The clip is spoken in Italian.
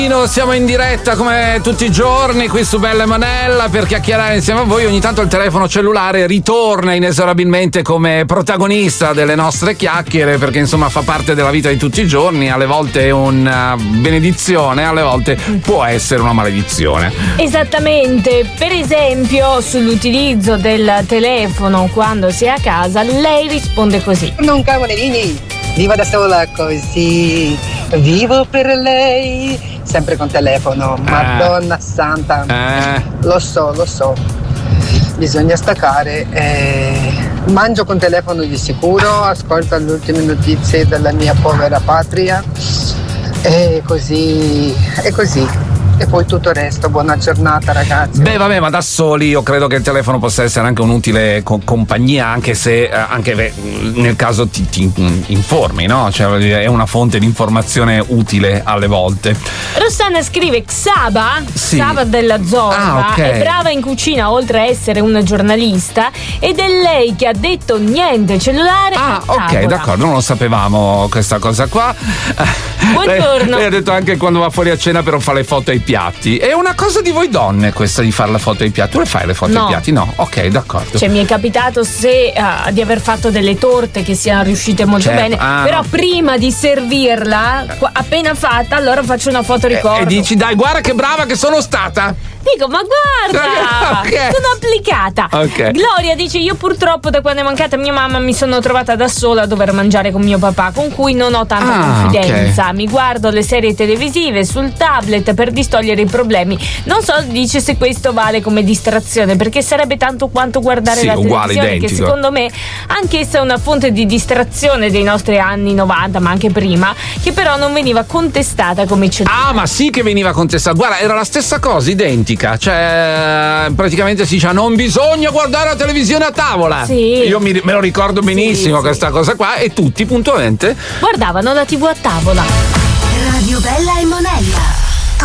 Siamo in diretta come tutti i giorni qui su Bella e Monella per chiacchierare insieme a voi. Ogni tanto il telefono cellulare ritorna inesorabilmente come protagonista delle nostre chiacchiere, perché insomma fa parte della vita di tutti i giorni. Alle volte è una benedizione, alle volte può essere una maledizione. Esattamente. Per esempio, sull'utilizzo del telefono quando si è a casa, lei risponde così: non cavolini, vivo da sola così, vivo per lei, sempre con telefono, Madonna santa. Lo so, bisogna staccare. Mangio con telefono di sicuro, ascolto le ultime notizie della mia povera patria e così. E poi tutto il resto. Buona giornata, ragazzi. Beh, vabbè, ma da soli io credo che il telefono possa essere anche un'utile compagnia, anche se nel caso ti informi, no? Cioè è una fonte di informazione utile alle volte. Rossana scrive: Xaba della Zorba, okay, è brava in cucina oltre a essere una giornalista, ed è lei che ha detto niente cellulare a ok, tavola. d'accordo, non lo sapevamo questa cosa qua. Buongiorno. Lei ha detto anche quando va fuori a cena però fa le foto ai piatti. È una cosa di voi donne questa di fare le foto ai piatti. Tu le fai le foto ai piatti? No, ok, d'accordo. Cioè mi è capitato di aver fatto delle torte che siano riuscite molto bene, però prima di servirla, appena fatta, allora faccio una foto ricordo. E dici: dai, guarda che brava che sono stata. Dico: ma guarda, okay, sono applicata. Okay. Gloria dice: io purtroppo da quando è mancata mia mamma mi sono trovata da sola a dover mangiare con mio papà, con cui non ho tanta confidenza. Okay. Mi guardo le serie televisive sul tablet per distogliere i problemi. Non so, dice, se questo vale come distrazione, perché sarebbe tanto quanto guardare la uguale, televisione, identico, che secondo me anch'essa è una fonte di distrazione dei nostri anni 90, ma anche prima, che però non veniva contestata come cellulare. Ma sì che veniva contestata. Guarda, era la stessa cosa, identica. Cioè, praticamente si dice: non bisogna guardare la televisione a tavola. Sì. Io me lo ricordo benissimo, questa cosa qua, e tutti puntualmente guardavano la TV a tavola. Radio Bella e Monella.